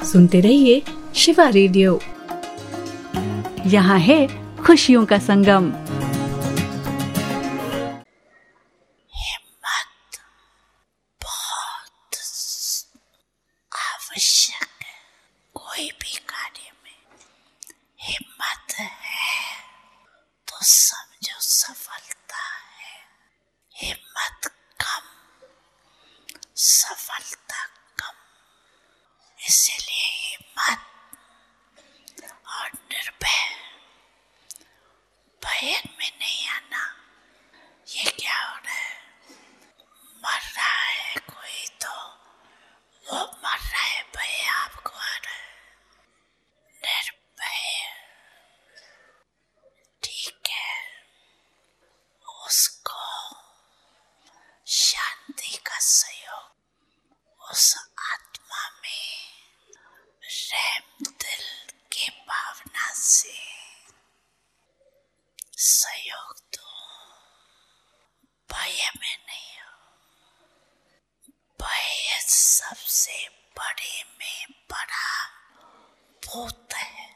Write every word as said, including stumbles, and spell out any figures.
सुनते रहिए शिवा रेडियो। यहाँ है खुशियों का संगम। हिम्मत बहुत आवश्यक है। कोई भी कार्य में हिम्मत है तो समझो सफलता है। हिम्मत कम, सफलता कम। इसलिए हिम्मत और निर्भय, भय में नहीं आना। ये क्या हो रहा है? मर रहा है कोई तो वो मर रहा है, भय आपको आ रहा है। निर्भय ठीक है, उसको शांति का सहयोग, उस आत्मा में रहम दिल की भावना से सहयोग दो। भय में नहीं हो। भय सबसे बड़े में बड़ा भूत है।